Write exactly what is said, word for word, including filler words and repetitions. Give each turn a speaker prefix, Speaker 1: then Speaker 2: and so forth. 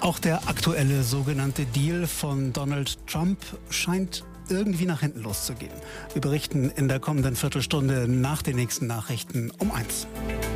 Speaker 1: Auch der aktuelle sogenannte Deal von Donald Trump scheint irgendwie nach hinten loszugehen. Wir berichten in der kommenden Viertelstunde nach den nächsten Nachrichten um eins.